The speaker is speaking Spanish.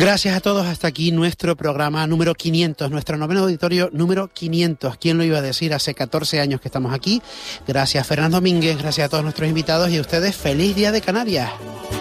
Gracias a todos, hasta aquí nuestro programa número 500, nuestro noveno auditorio número 500. ¿Quién lo iba a decir? Hace 14 años que estamos aquí. Gracias Fernando Domínguez, gracias a todos nuestros invitados y a ustedes, feliz Día de Canarias.